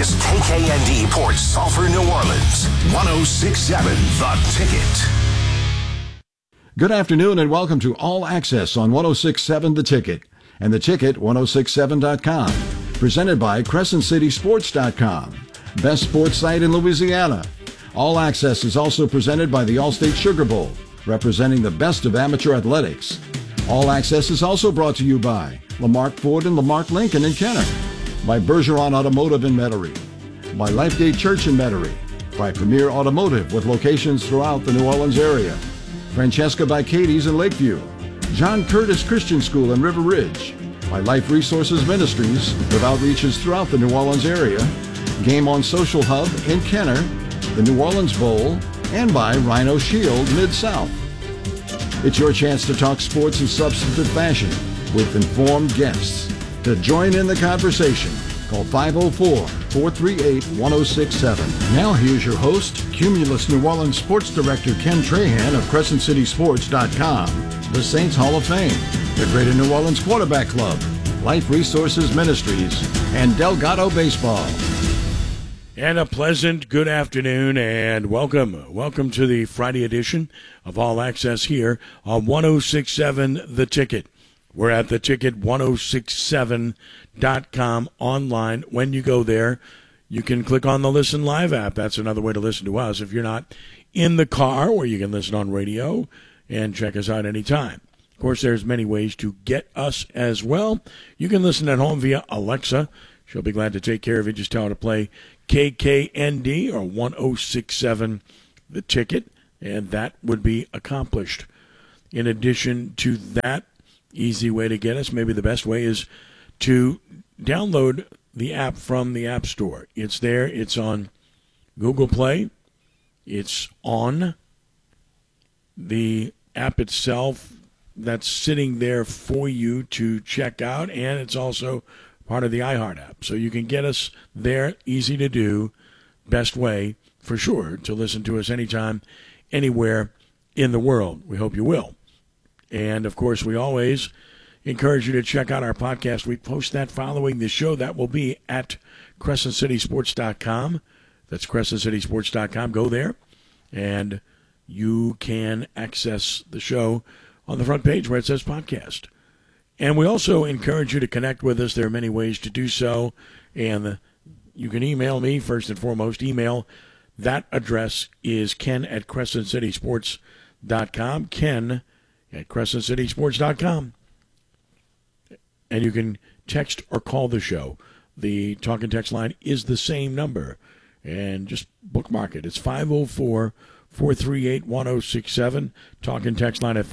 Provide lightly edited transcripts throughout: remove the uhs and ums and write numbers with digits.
is KKND Port Sulphur, New Orleans. 106.7 The Ticket. Good afternoon and welcome to All Access on 106.7 The Ticket and theticket1067.com. Presented by CrescentCitySports.com. Best sports site in Louisiana. All Access is also presented by the Allstate Sugar Bowl, representing the best of amateur athletics. All Access is also brought to you by Lamarck Ford and Lamarck Lincoln in Kenner, by Bergeron Automotive in Metairie, by Lifegate Church in Metairie, by Premier Automotive with locations throughout the New Orleans area, Francesca by Katie's in Lakeview, John Curtis Christian School in River Ridge, by Life Resources Ministries with outreaches throughout the New Orleans area, Game On Social Hub in Kenner, the New Orleans Bowl, and by Rhino Shield Mid-South. It's your chance to talk sports in substantive fashion with informed guests. To join in the conversation, call 504-438-1067. Now here's your host, Cumulus New Orleans Sports Director Ken Trahan of CrescentCitySports.com, the Saints Hall of Fame, the Greater New Orleans Quarterback Club, Life Resources Ministries, and Delgado Baseball. And a pleasant good afternoon and welcome to the Friday edition of All Access here on 106.7 The Ticket. We're at theticket1067.com online. When you go there, you can click on the Listen Live app. That's another way to listen to us if you're not in the car, where you can listen on radio and check us out anytime. Of course, there's many ways to get us as well. You can listen at home via Alexa. She'll be glad to take care of you. Just tell her to play KKND or 106.7 The Ticket, and that would be accomplished. In addition to that, easy way to get us, maybe the best way, is to download the app from the App Store. It's there. It's on Google Play. It's on the app itself that's sitting there for you to check out, and it's also part of the iHeart app. So you can get us there, easy to do, best way for sure to listen to us anytime, anywhere in the world. We hope you will. And, of course, we always encourage you to check out our podcast. We post that following the show. That will be at CrescentCitySports.com. That's CrescentCitySports.com. Go there, and you can access the show on the front page where it says podcast. And we also encourage you to connect with us. There are many ways to do so. And you can email me, first and foremost. Email, that address is ken@CrescentCitySports.com. Ken at CrescentCitySports.com. And you can text or call the show. The talk and text line is the same number. And just bookmark it. It's 504-438-1067. Talk and text line at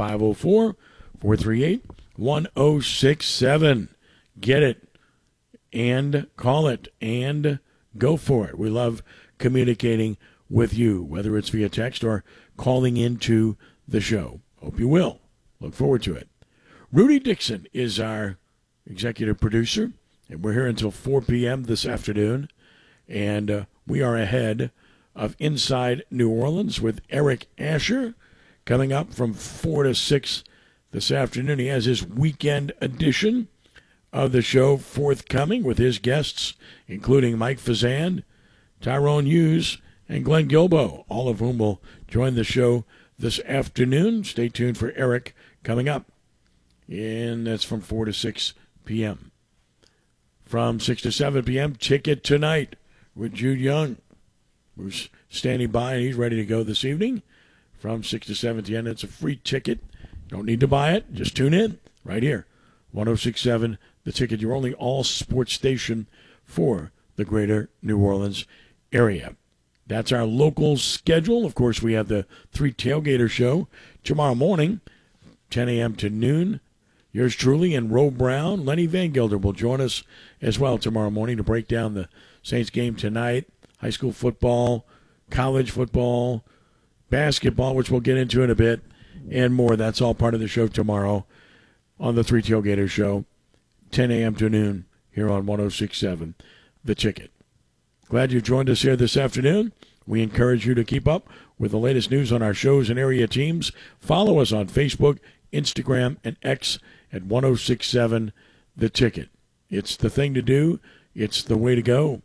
504-438-1067. Get it and call it and go for it. We love communicating with you, whether it's via text or calling into the show. Hope you will. Look forward to it. Rudy Dixon is our executive producer, and we're here until 4 p.m. this afternoon. And we are ahead of Inside New Orleans with Eric Asher coming up from 4 to 6 this afternoon. He has his weekend edition of the show forthcoming with his guests, including Mike Fazan, Tyrone Hughes, and Glenn Gilbo, all of whom will join the show this afternoon. Stay tuned for Eric coming up. And that's from 4 to 6 p.m. From 6 to 7 p.m., Ticket Tonight with Jude Young, who's standing by, and he's ready to go this evening. From 6 to 7 p.m., it's a free ticket. Don't need to buy it. Just tune in right here. 106.7 The Ticket, your only all-sports station for the Greater New Orleans area. That's our local schedule. Of course, we have the 3 Tailgater show tomorrow morning, 10 a.m. to noon. Yours truly and Ro Brown, Lenny Van Gelder will join us as well tomorrow morning to break down the Saints game tonight, high school football, college football, basketball, which we'll get into in a bit, and more. That's all part of the show tomorrow on the 3 Tailgater show, 10 a.m. to noon here on 106.7 The Ticket. Glad you joined us here this afternoon. We encourage you to keep up with the latest news on our shows and area teams. Follow us on Facebook, Instagram, and X at 106.7 The Ticket. It's the thing to do. It's the way to go.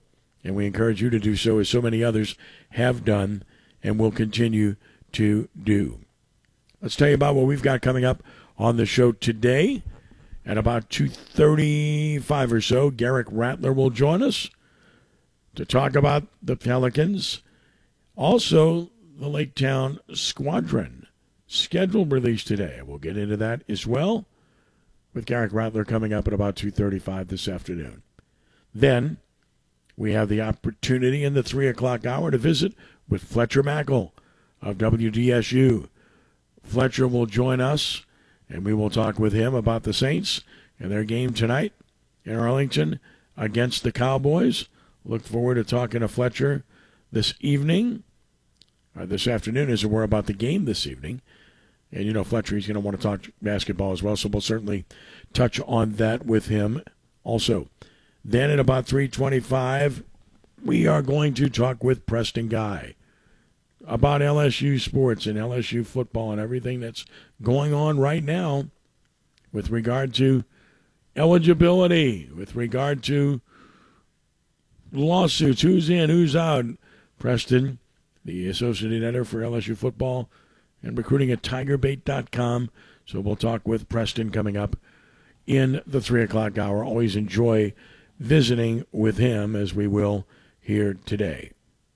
And we encourage you to do so, as so many others have done and will continue to do. Let's tell you about what we've got coming up on the show today. At about 2:35 or so, Garrick Rattler will join us to talk about the Pelicans. Also, the Lake Town Squadron schedule release today. We'll get into that as well, with Garrick Rattler coming up at about 2:35 this afternoon. Then we have the opportunity in the 3 o'clock hour to visit with Fletcher Mackel of WDSU. Fletcher will join us, and we will talk with him about the Saints and their game tonight in Arlington against the Cowboys. Look forward to talking to Fletcher this evening, or this afternoon, as it were, about the game this evening. And, you know, Fletcher, he's going to want to talk basketball as well, so we'll certainly touch on that with him also. Then at about 3:25, we are going to talk with Preston Guy about LSU sports and LSU football and everything that's going on right now with regard to eligibility, with regard to lawsuits, who's in, who's out. Preston, the associate editor for LSU football and recruiting at tigerbait.com. So we'll talk with Preston coming up in the 3 o'clock hour. Always enjoy visiting with him, as we will here today.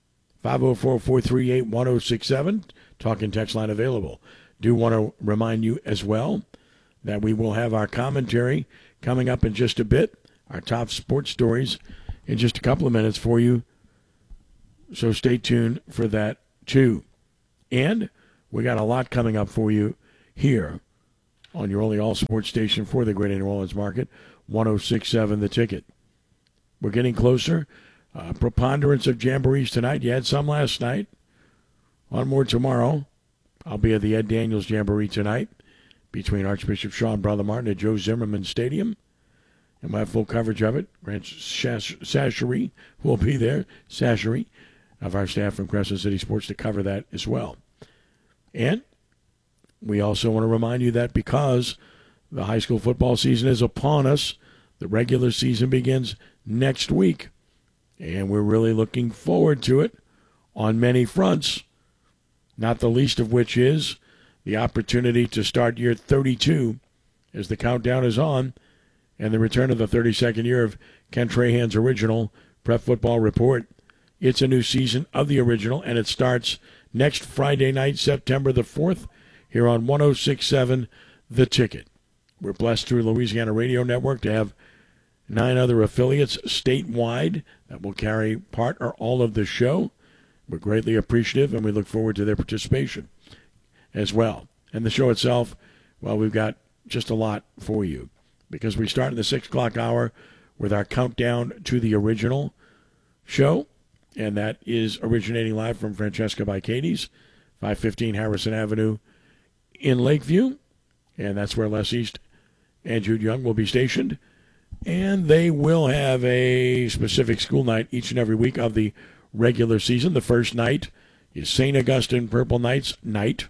504-438-1067, talk and text line available. Do want to remind you as well that we will have our commentary coming up in just a bit, our top sports stories in just a couple of minutes for you. So stay tuned for that too. And we got a lot coming up for you here on your only all-sports station for the Greater New Orleans market, 106.7 The Ticket. We're getting closer. Preponderance of jamborees tonight. You had some last night. One more tomorrow. I'll be at the Ed Daniels Jamboree tonight between Archbishop Sean Brother Martin at Joe Zimmerman Stadium. And we'll have full coverage of it. Grant Sashery will be there. Sashery of our staff from Crescent City Sports to cover that as well. And we also want to remind you that because the high school football season is upon us, the regular season begins next week. And we're really looking forward to it on many fronts, not the least of which is the opportunity to start year 32 as the countdown is on, and the return of the 32nd year of Ken Trahan's original Prep Football Report. It's a new season of the original, and it starts next Friday night, September the 4th, here on 106.7 The Ticket. We're blessed through Louisiana Radio Network to have 9 other affiliates statewide that will carry part or all of the show. We're greatly appreciative, and we look forward to their participation as well. And the show itself, well, we've got just a lot for you, because we start in the 6 o'clock hour with our countdown to the original show, and that is originating live from Francesca by Katie's, 515 Harrison Avenue in Lakeview, and that's where Les East and Jude Young will be stationed. And they will have a specific school night each and every week of the regular season. The first night is St. Augustine Purple Knights night,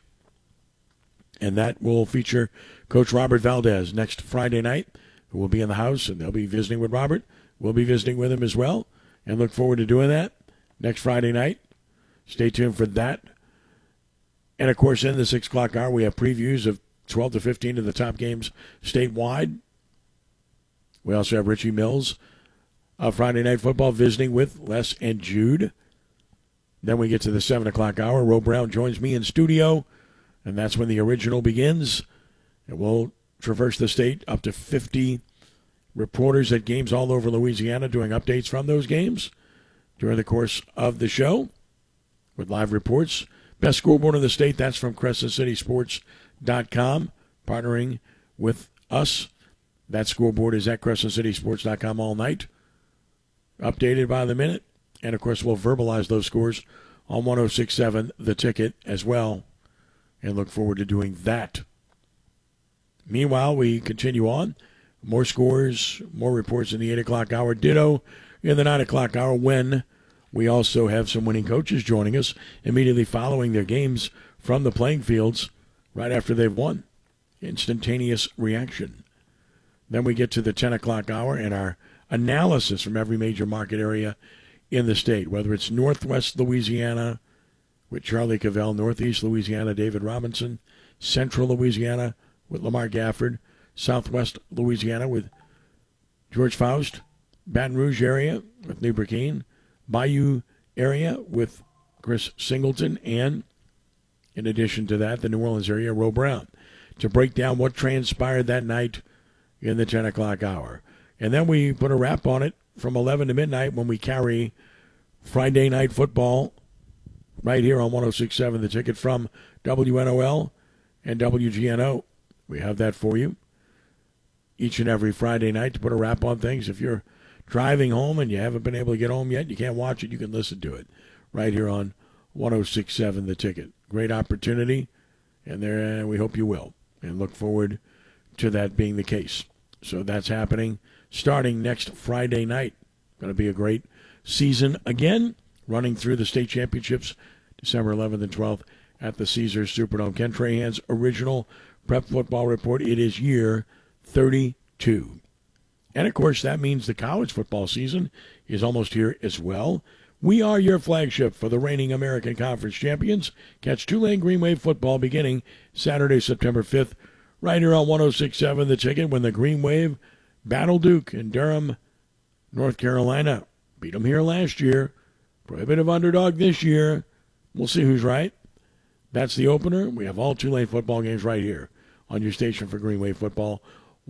and that will feature Coach Robert Valdez next Friday night, who will be in the house, and they'll be visiting with Robert. We'll be visiting with him as well, and look forward to doing that next Friday night. Stay tuned for that. And, of course, in the 6 o'clock hour, we have previews of 12 to 15 of the top games statewide. We also have Richie Mills of Friday Night Football visiting with Les and Jude. Then we get to the 7 o'clock hour. Ro Brown joins me in studio, and that's when the original begins. And we'll traverse the state, up to 50 reporters at games all over Louisiana doing updates from those games during the course of the show with live reports. Best scoreboard in the state, that's from CrescentCitySports.com, partnering with us. That scoreboard is at CrescentCitySports.com all night, updated by the minute. And, of course, we'll verbalize those scores on 106.7 The Ticket as well, and look forward to doing that. Meanwhile, we continue on. More scores, more reports in the 8 o'clock hour. Ditto in the 9 o'clock hour, when we also have some winning coaches joining us immediately following their games from the playing fields right after they've won. Instantaneous reaction. Then we get to the 10 o'clock hour and our analysis from every major market area in the state, whether it's Northwest Louisiana with Charlie Cavell, Northeast Louisiana, David Robinson, Central Louisiana with Lamar Gafford, Southwest Louisiana with George Faust, Baton Rouge area with New Burkeen, Bayou area with Chris Singleton, and in addition to that, the New Orleans area, Ro Brown, to break down what transpired that night in the 10 o'clock hour. And then we put a wrap on it from 11 to midnight when we carry Friday Night Football right here on 106.7 The Ticket from WNOL and WGNO. We have that for you each and every Friday night to put a wrap on things. If you're driving home and you haven't been able to get home yet, you can't watch it, you can listen to it right here on 106.7 The Ticket. Great opportunity, and there we hope you will, and look forward to that being the case. So that's happening starting next Friday night. Going to be a great season again, running through the state championships December 11th and 12th at the Caesars Superdome. Ken Trahan's original Prep Football Report. It is year 32. And, of course, that means the college football season is almost here as well. We are your flagship for the reigning American Conference champions. Catch Tulane Green Wave football beginning Saturday, September 5th, right here on 106.7 The Ticket when the Green Wave battle Duke in Durham, North Carolina. Beat them here last year. Prohibitive underdog this year. We'll see who's right. That's the opener. We have all Tulane football games right here on your station for Green Wave football,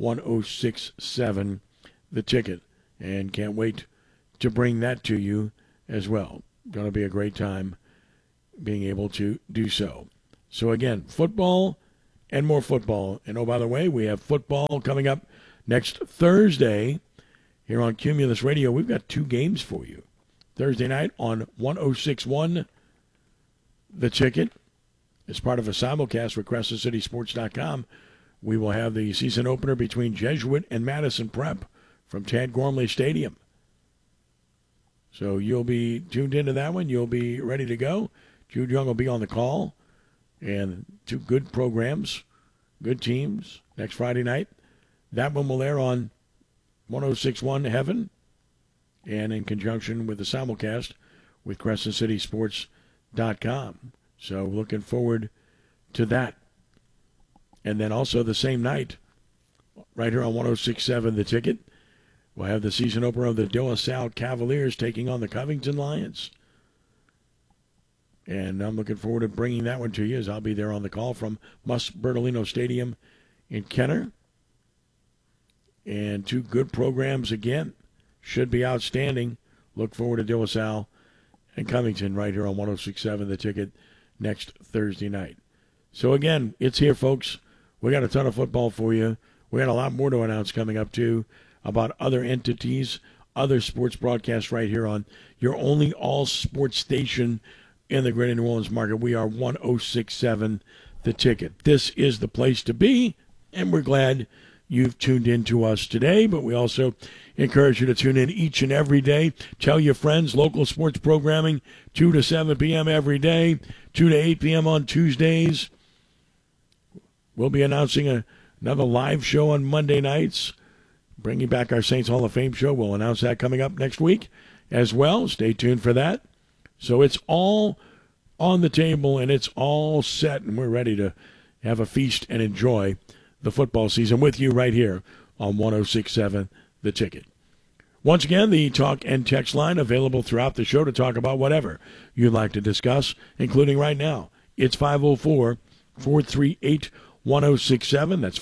106.7 The Ticket. And can't wait to bring that to you as well. Going to be a great time being able to do so. So again, football and more football. And oh, by the way, we have football coming up next Thursday here on Cumulus Radio. We've got 2 games for you. Thursday night on 106.1 The Ticket. As part of a simulcast with CrescentCitySports.com, we will have the season opener between Jesuit and Madison Prep from Tad Gormley Stadium. So you'll be tuned into that one. You'll be ready to go. Jude Young will be on the call. And 2 good programs, good teams next Friday night. That one will air on 106.1 Heaven and in conjunction with the simulcast with CrescentCitySports.com. So looking forward to that. And then also the same night, right here on 106.7 The Ticket, we'll have the season opener of the De La Salle Cavaliers taking on the Covington Lions. And I'm looking forward to bringing that one to you as I'll be there on the call from Bertolino Stadium in Kenner. And 2 good programs again. Should be outstanding. Look forward to De La Salle and Covington right here on 106.7 The Ticket next Thursday night. So again, it's here, folks. We got a ton of football for you. We got a lot more to announce coming up, too, about other entities, other sports broadcasts right here on your only all-sports station in the greater New Orleans market. We are 106.7 The Ticket. This is the place to be, and we're glad you've tuned in to us today, but we also encourage you to tune in each and every day. Tell your friends, local sports programming, 2 to 7 p.m. every day, 2 to 8 p.m. on Tuesdays. We'll be announcing another live show on Monday nights, bringing back our Saints Hall of Fame show. We'll announce that coming up next week as well. Stay tuned for that. So it's all on the table, and it's all set, and we're ready to have a feast and enjoy the football season with you right here on 106.7 The Ticket. Once again, the talk and text line available throughout the show to talk about whatever you'd like to discuss, including right now. It's 504-438-1067. That's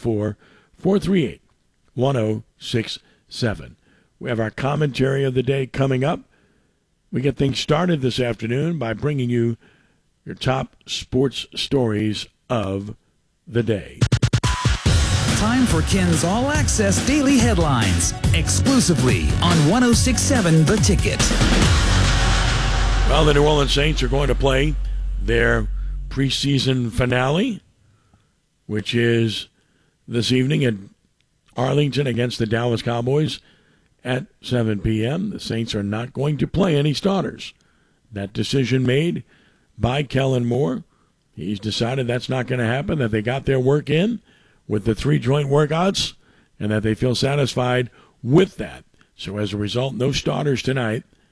504-438-1067. We have our commentary of the day coming up. We get things started this afternoon by bringing you your top sports stories of the day. Time for Ken's All Access Daily Headlines, exclusively on 106.7 The Ticket. Well, the New Orleans Saints are going to play their preseason finale, which is this evening at Arlington against the Dallas Cowboys at 7 p.m. The Saints are not going to play any starters. That decision made by Kellen Moore. He's decided that's not going to happen, that they got their work in with the 3 joint workouts, and that they feel satisfied with that. So as a result, no starters tonight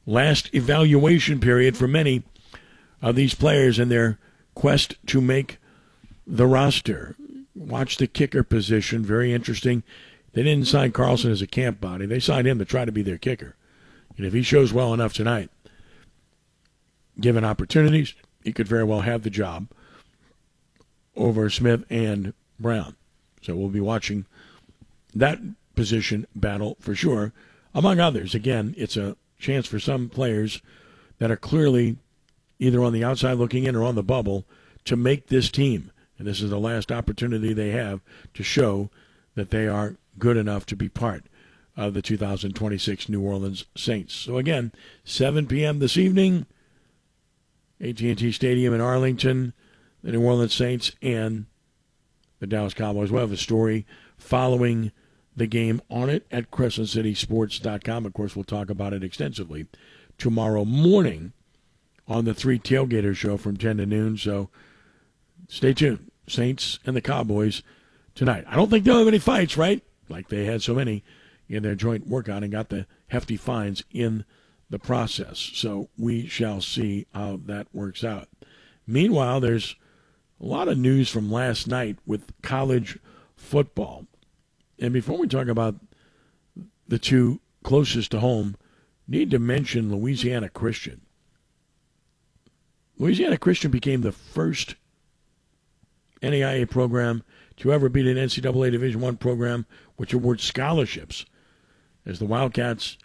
last evaluation period for many of these players in their quest to make the roster. Watch the kicker position. Very interesting. They didn't sign Carlson as a camp body. They signed him to try to be their kicker. And if he shows well enough tonight, given opportunities, he could very well have the job over Smith and Brown. So we'll be watching that position battle for sure. Among others, again, it's a chance for some players that are clearly either on the outside looking in or on the bubble to make this team. And this is the last opportunity they have to show that they are good enough to be part of the 2026 New Orleans Saints. So again, 7 p.m. this evening, AT&T Stadium in Arlington, the New Orleans Saints and the Dallas Cowboys. We'll have a story following the game on it at CrescentCitySports.com. Of course, we'll talk about it extensively tomorrow morning on the 3 Tailgaters show from 10 to noon. So stay tuned. Saints and the Cowboys tonight. I don't think they'll have any fights, right? Like they had so many in their joint workout and got the hefty fines in the process. So we shall see how that works out. Meanwhile, there's a lot of news from last night with college football. And before we talk about the two closest to home, need to mention Louisiana Christian. Louisiana Christian became the first NAIA program to ever beat an NCAA Division I program which awards scholarships, as the Wildcats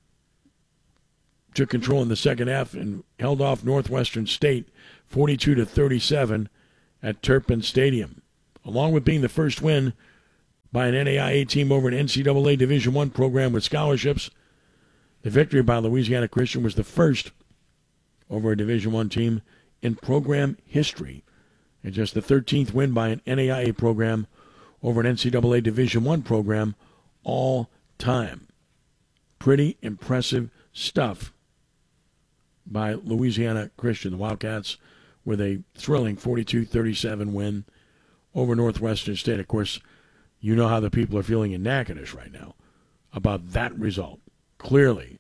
took control in the second half and held off Northwestern State 42-37 at Turpin Stadium. Along with being the first win by an NAIA team over an NCAA Division I program with scholarships, the victory by Louisiana Christian was the first over a Division I team in program history, and just the 13th win by an NAIA program over an NCAA Division I program all time. Pretty impressive stuff by Louisiana Christian. The Wildcats with a thrilling 42-37 win over Northwestern State. Of course, you know how the people are feeling in Natchitoches right now about that result. Clearly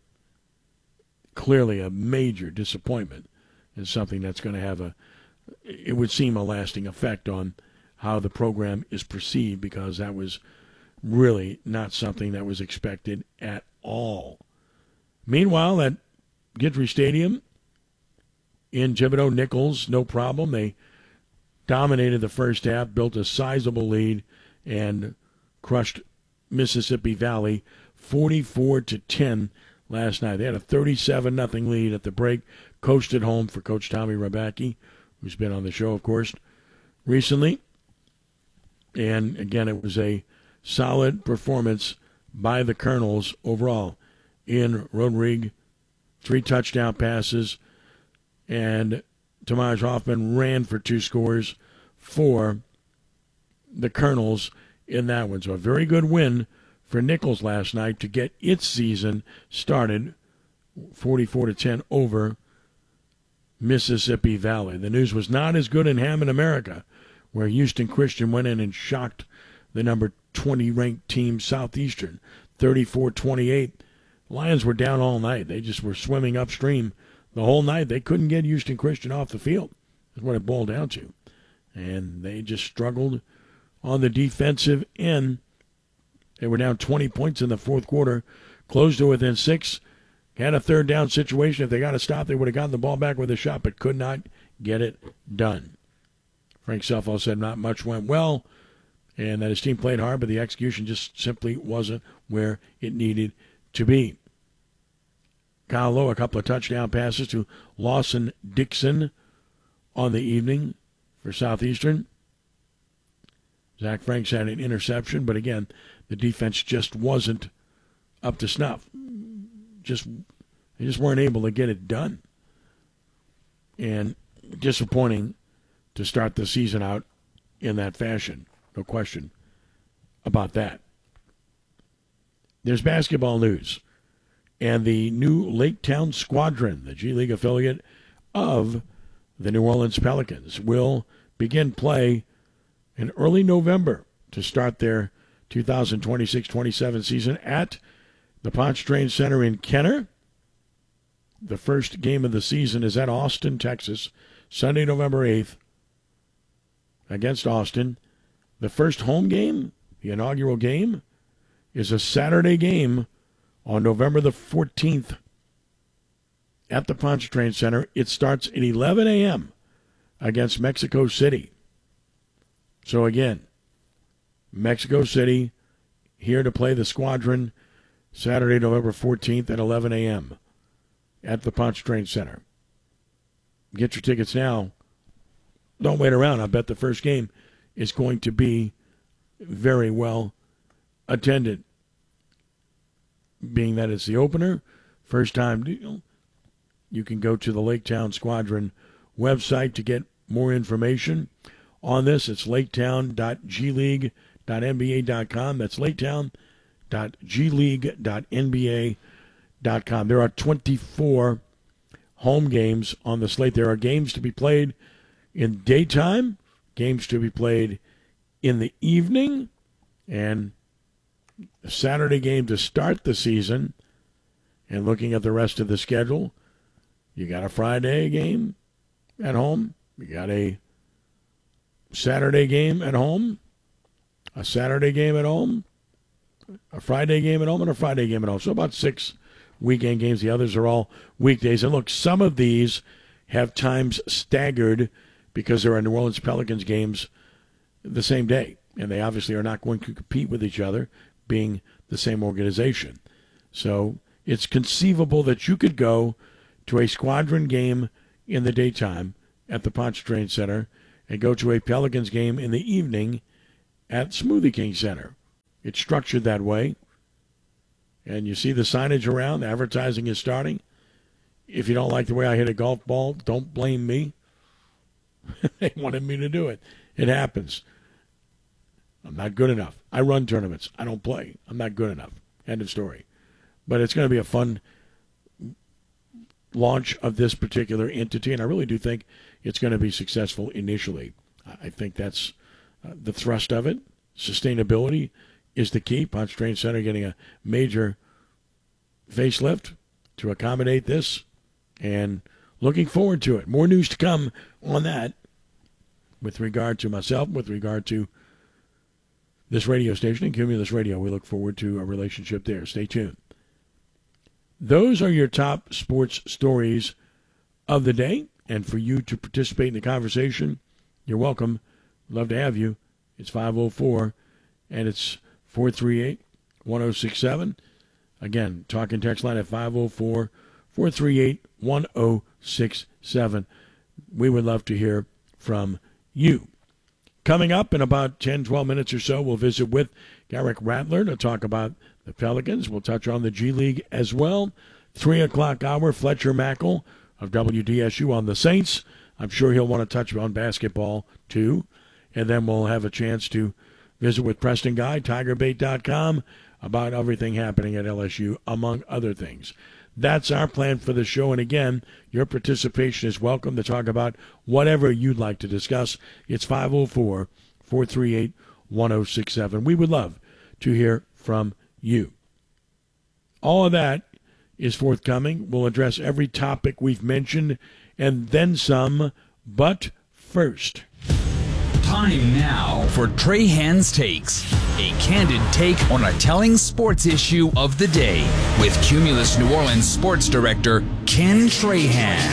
a major disappointment, and something that's going to have it would seem a lasting effect on how the program is perceived, because that was really not something that was expected at all. Meanwhile, at Guidry Stadium in Thibodeau-Nichols, no problem. They dominated the first half, built a sizable lead, and crushed Mississippi Valley 44-10 last night. They had a 37-0 lead at the break, coasted home for Coach Tommy Rabacki, who's been on the show, of course, recently. And again, it was a solid performance by the Colonels overall. In Rodrigue, 3 touchdown passes, and Tamaj Hoffman ran for 2 scores for the Colonels in that one. So a very good win for Nichols last night to get its season started, 44-10 over Mississippi Valley. The news was not as good in Hammond, America, where Houston Christian went in and shocked the number 20 ranked team Southeastern, 34-28. Lions were down all night. They just were swimming upstream the whole night. They couldn't get Houston Christian off the field. That's what it boiled down to. And they just struggled on the defensive end. They were down 20 points in the fourth quarter, closed to within 6, had a third down situation. If they got a stop, they would have gotten the ball back with a shot, but could not get it done. Frank Selfo said not much went well, and that his team played hard, but the execution just simply wasn't where it needed to be. Kyle Lowe, a couple of touchdown passes to Lawson Dixon on the evening for Southeastern. Zach Franks had an interception, but again, the defense just wasn't up to snuff. They just weren't able to get it done. And disappointing to start the season out in that fashion. No question about that. There's basketball news. And the new Lake Town Squadron, the G League affiliate of the New Orleans Pelicans, will begin play in early November to start their 2026-27 season at the Pontchartrain Center in Kenner. The first game of the season is at Austin, Texas, Sunday, November 8th, against Austin. The first home game, the inaugural game, is a Saturday game on November the 14th at the Pontchartrain Center. It starts at 11 a.m. against Mexico City. So again, Mexico City here to play the Squadron Saturday, November 14th at 11 a.m. at the Pontchartrain Center. Get your tickets now. Don't wait around. I bet the first game is going to be very well attended. Being that it's the opener, first time deal, you can go to the Lake Town Squadron website to get more information on this. It's laketown.gleague.nba.com. That's laketown.gleague.nba.com. There are 24 home games on the slate. There are games to be played in daytime, games to be played in the evening, and a Saturday game to start the season. And looking at the rest of the schedule, you got a Friday game at home, you got a Saturday game at home, a Saturday game at home, a Friday game at home, and a Friday game at home. So about 6 weekend games. The others are all weekdays. And look, some of these have times staggered because there are New Orleans Pelicans games the same day. And they obviously are not going to compete with each other, being the same organization. So it's conceivable that you could go to a Squadron game in the daytime at the Pontchartrain Center and go to a Pelicans game in the evening at Smoothie King Center. It's structured that way. And you see the signage around. Advertising is starting. If you don't like the way I hit a golf ball, don't blame me. They wanted me to do it. It happens. I'm not good enough. I run tournaments. I don't play. I'm not good enough. End of story. But it's going to be a fun launch of this particular entity, and I really do think it's going to be successful initially. I think that's the thrust of it. Sustainability is the key. Pontchartrain Center getting a major facelift to accommodate this, and looking forward to it. More news to come on that with regard to myself, with regard to this radio station and Cumulus Radio. We look forward to a relationship there. Stay tuned. Those are your top sports stories of the day. And for you to participate in the conversation, you're welcome. Love to have you. It's 504, and it's 438-1067. Again, talk and text line at 504-438-1067. We would love to hear from you. Coming up in about 10, 12 minutes or so, we'll visit with Garrick Rattler to talk about the Pelicans. We'll touch on the G League as well. 3 o'clock hour, Fletcher Mackel of WDSU on the Saints. I'm sure he'll want to touch on basketball too. And then we'll have a chance to visit with Preston Guy, TigerBait.com, about everything happening at LSU, among other things. That's our plan for the show. And again, your participation is welcome to talk about whatever you'd like to discuss. It's 504-438-1067. We would love to hear from you. All of that is forthcoming. We'll address every topic we've mentioned and then some. But first, time now for Trahan's Takes, a candid take on a telling sports issue of the day with Cumulus New Orleans sports director Ken Trahan.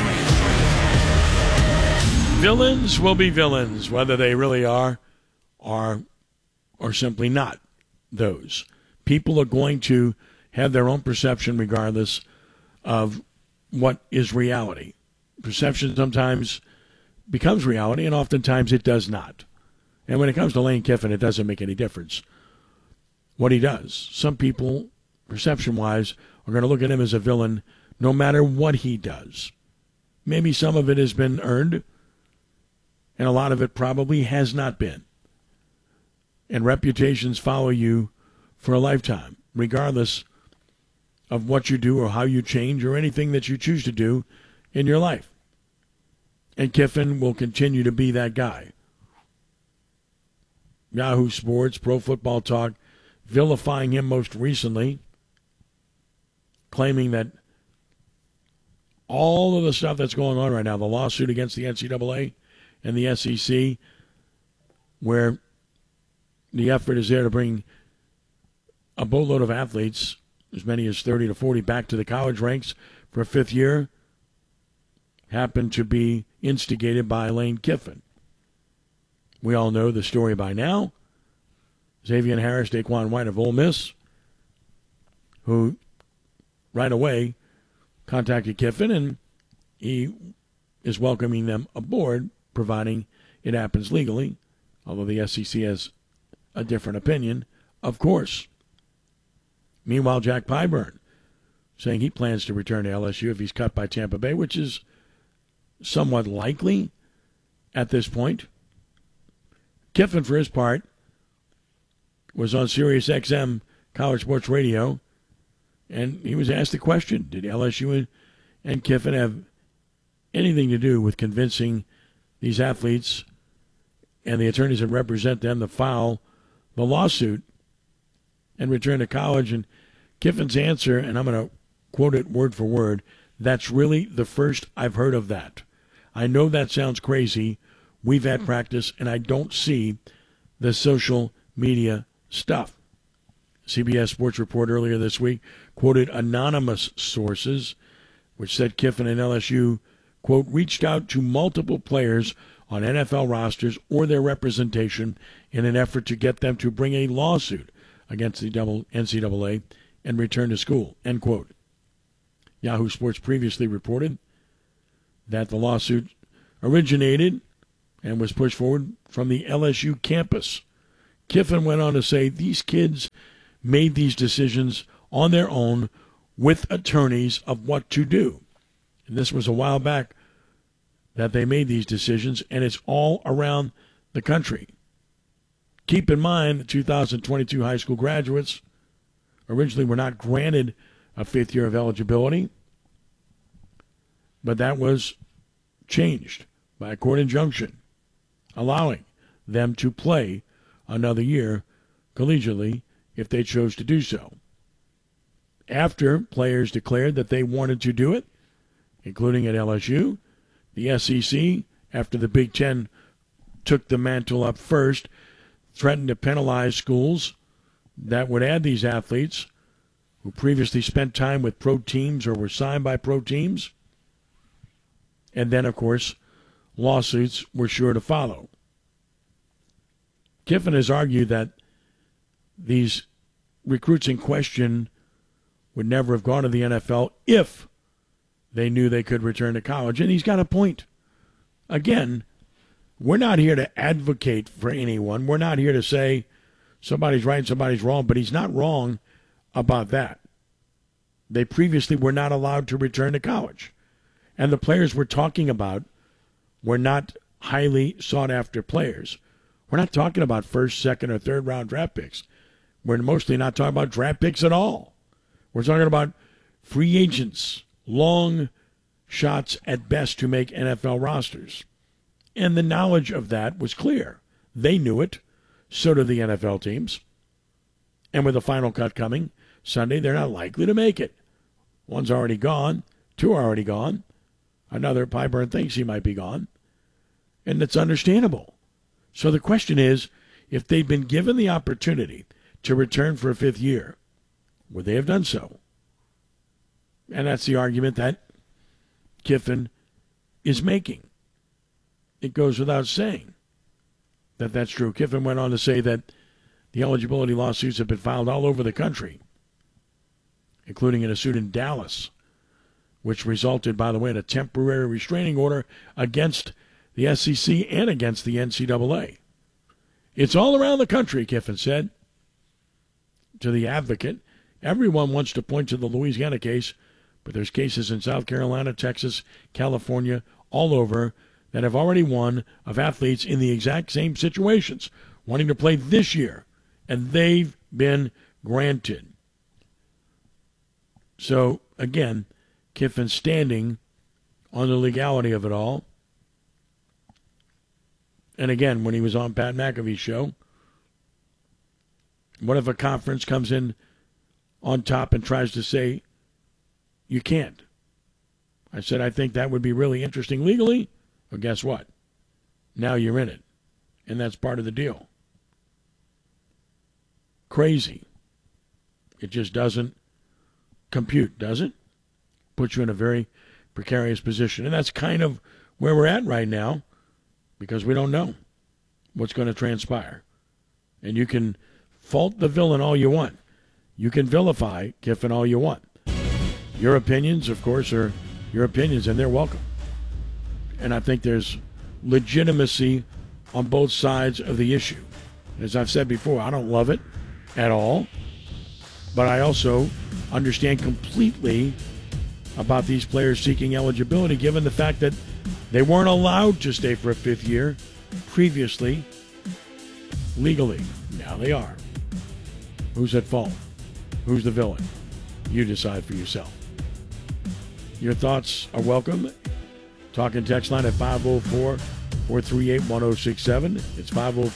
Villains will be villains, whether they really are or simply not those. People are going to have their own perception regardless of what is reality. Perception sometimes becomes reality, and oftentimes it does not. And when it comes to Lane Kiffin, it doesn't make any difference what he does. Some people, perception-wise, are going to look at him as a villain no matter what he does. Maybe some of it has been earned, and a lot of it probably has not been. And reputations follow you for a lifetime, regardless of what you do or how you change or anything that you choose to do in your life. And Kiffin will continue to be that guy. Yahoo Sports, Pro Football Talk, vilifying him most recently, claiming that all of the stuff that's going on right now, the lawsuit against the NCAA and the SEC, where the effort is there to bring a boatload of athletes, as many as 30 to 40, back to the college ranks for a fifth year, happened to be instigated by Lane Kiffin. We all know the story by now. Xavier Harris, Daquan White of Ole Miss, who right away contacted Kiffin, and he is welcoming them aboard, providing it happens legally, although the SEC has a different opinion, of course. Meanwhile, Jack Pyburn saying he plans to return to LSU if he's cut by Tampa Bay, which is somewhat likely at this point. Kiffin, for his part, was on Sirius XM College Sports Radio, and he was asked the question, did LSU and Kiffin have anything to do with convincing these athletes and the attorneys that represent them to file the lawsuit and return to college? And Kiffin's answer, and I'm going to quote it word for word, that's really the first I've heard of that. I know that sounds crazy. We've had practice, and I don't see the social media stuff. CBS Sports Report earlier this week quoted anonymous sources, which said Kiffin and LSU, quote, reached out to multiple players on NFL rosters or their representation in an effort to get them to bring a lawsuit against the NCAA and return to school, end quote. Yahoo Sports previously reported that the lawsuit originated and was pushed forward from the LSU campus. Kiffin went on to say these kids made these decisions on their own with attorneys of what to do. And this was a while back that they made these decisions, and it's all around the country. Keep in mind the 2022 high school graduates originally were not granted a fifth year of eligibility, but that was changed by a court injunction, allowing them to play another year collegiately if they chose to do so. After players declared that they wanted to do it, including at LSU, the SEC, after the Big Ten took the mantle up first, threatened to penalize schools that would add these athletes who previously spent time with pro teams or were signed by pro teams. And then, of course, lawsuits were sure to follow. Kiffin has argued that these recruits in question would never have gone to the NFL if they knew they could return to college. And he's got a point. Again, we're not here to advocate for anyone. We're not here to say somebody's right and somebody's wrong, but he's not wrong about that. They previously were not allowed to return to college. And the players we're talking about were not highly sought-after players. We're not talking about first, second, or third-round draft picks. We're mostly not talking about draft picks at all. We're talking about free agents, long shots at best to make NFL rosters. And the knowledge of that was clear. They knew it. So did the NFL teams. And with the final cut coming Sunday, they're not likely to make it. One's already gone. Two are already gone. Another, Pyburn thinks he might be gone. And it's understandable. So the question is, if they'd been given the opportunity to return for a fifth year, would they have done so? And that's the argument that Kiffin is making. It goes without saying that that's true. Kiffin went on to say that the eligibility lawsuits have been filed all over the country, including in a suit in Dallas, which resulted, by the way, in a temporary restraining order against the SEC and against the NCAA. It's all around the country, Kiffin said to The Advocate. Everyone wants to point to the Louisiana case, but there's cases in South Carolina, Texas, California, all over that have already won of athletes in the exact same situations, wanting to play this year, and they've been granted. So, again, Kiffin standing on the legality of it all. And again, when he was on Pat McAfee's show, what if a conference comes in on top and tries to say, you can't? I said, I think that would be really interesting legally. But guess what? Now you're in it. And that's part of the deal. Crazy. It just doesn't compute, does it? Puts you in a very precarious position. And that's kind of where we're at right now, because we don't know what's going to transpire. And you can fault the villain all you want. You can vilify Kiffin all you want. Your opinions, of course, are your opinions, and they're welcome. And I think there's legitimacy on both sides of the issue. As I've said before, I don't love it at all, but I also understand completely about these players seeking eligibility, given the fact that they weren't allowed to stay for a fifth year previously legally. Now they are. Who's at fault? Who's the villain? You decide for yourself. Your thoughts are welcome. Talk and text line at 504-438-1067. It's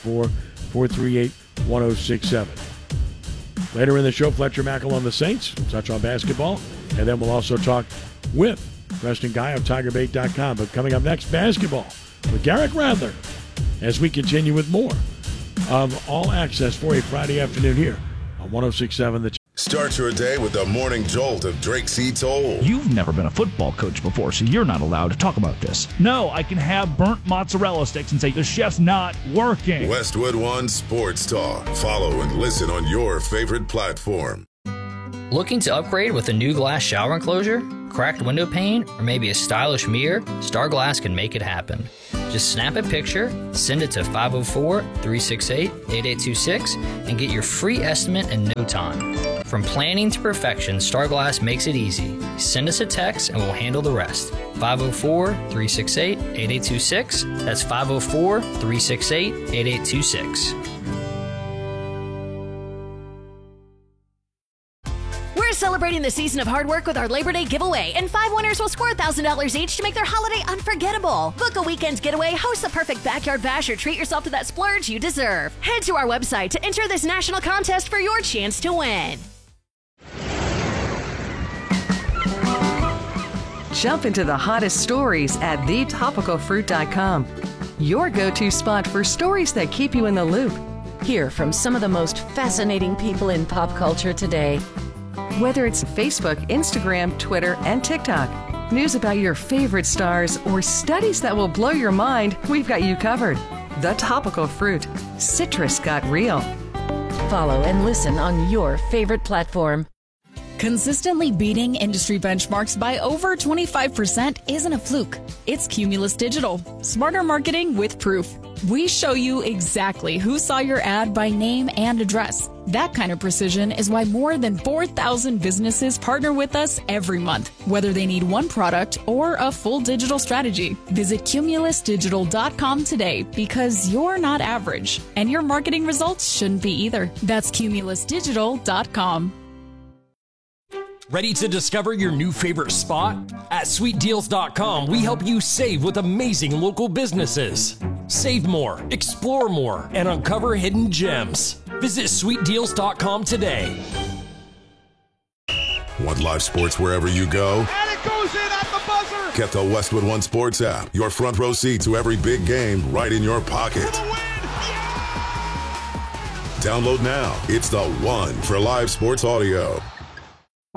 504-438-1067. Later in the show, Fletcher Mackel on the Saints. We'll touch on basketball. And then we'll also talk with Preston Guy of TigerBait.com. But coming up next, basketball with Garrett Radler as we continue with more of All Access for a Friday afternoon here on 106.7 The. Start your day with the morning jolt of Drake C. Toll. You've never been a football coach before, so you're not allowed to talk about this. No, I can have burnt mozzarella sticks and say the chef's not working. Westwood One Sports Talk. Follow and listen on your favorite platform. Looking to upgrade with a new glass shower enclosure, cracked window pane, or maybe a stylish mirror? Star Glass can make it happen. Just snap a picture, send it to 504-368-8826, and get your free estimate in no time. From planning to perfection, Star Glass makes it easy. Send us a text and we'll handle the rest. 504-368-8826. That's 504-368-8826. We're celebrating the season of hard work with our Labor Day giveaway, and 5 winners will score $1,000 each to make their holiday unforgettable. Book a weekend getaway, host the perfect backyard bash, or treat yourself to that splurge you deserve. Head to our website to enter this national contest for your chance to win. Jump into the hottest stories at thetopicalfruit.com. Your go-to spot for stories that keep you in the loop. Hear from some of the most fascinating people in pop culture today. Whether it's Facebook, Instagram, Twitter, and TikTok, news about your favorite stars, or studies that will blow your mind, we've got you covered. The Topical Fruit. Citrus got real. Follow and listen on your favorite platform. Consistently beating industry benchmarks by over 25% isn't a fluke. It's Cumulus Digital. Smarter marketing with proof. We show you exactly who saw your ad by name and address. That kind of precision is why more than 4,000 businesses partner with us every month, whether they need one product or a full digital strategy. Visit cumulusdigital.com today, because you're not average, and your marketing results shouldn't be either. That's cumulusdigital.com. Ready to discover your new favorite spot? At sweetdeals.com, we help you save with amazing local businesses. Save more, explore more, and uncover hidden gems. Visit sweetdeals.com today. Want live sports wherever you go? And it goes in at the buzzer! Get the Westwood One Sports app. Your front row seat to every big game right in your pocket. For the win! Yeah! Download now. It's the one for live sports audio.